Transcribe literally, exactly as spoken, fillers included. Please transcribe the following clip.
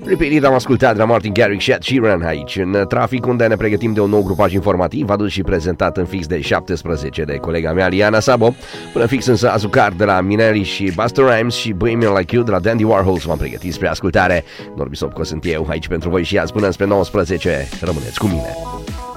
Repetit am ascultat de la Martin Garrix și Ed Sheeran aici în trafic, unde ne pregătim de un nou grupaj informativ adus și prezentat în fix de șaptesprezece de colega mea Liana Sabo. Până fix însă Azucar de la Minelli și Busta Rhymes și Bohemian Like You de la Dandy Warhols m-am pregătit spre ascultare. Norbi Sopco sunt eu aici pentru voi și azi până spre nouăsprezece. Rămâneți cu mine.